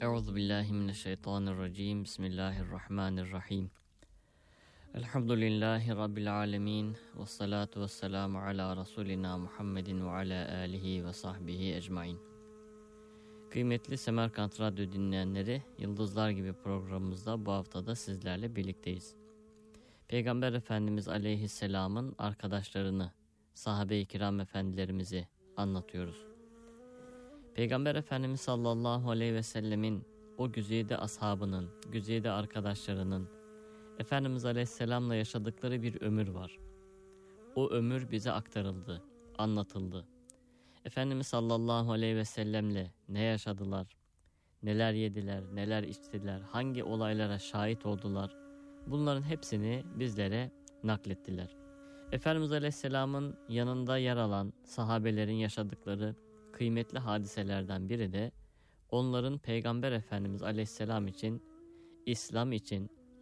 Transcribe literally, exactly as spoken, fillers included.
Euzubillahimineşşeytanirracim. Bismillahirrahmanirrahim. Elhamdülillahi Rabbil alemin. Ve salatu ve selamu ala Resulina Muhammedin ve ala alihi ve sahbihi ecmain. Kıymetli Semerkant Radyo dinleyenleri, Yıldızlar Gibi programımızda bu haftada sizlerle birlikteyiz. Peygamber Efendimiz Aleyhisselam'ın arkadaşlarını, sahabe-i kiram efendilerimizi anlatıyoruz. Peygamber Efendimiz sallallahu aleyhi ve sellemin o güzide ashabının, güzide arkadaşlarının Efendimiz Aleyhisselam'la yaşadıkları bir ömür var. O ömür bize aktarıldı, anlatıldı. Efendimiz sallallahu aleyhi ve sellemle ne yaşadılar, neler yediler, neler içtiler, hangi olaylara şahit oldular, bunların hepsini bizlere naklettiler. Efendimiz Aleyhisselam'ın yanında yer alan sahabelerin yaşadıkları kıymetli hadiselerden biri de onların Peygamber Efendimiz Aleyhisselam için, İslam için,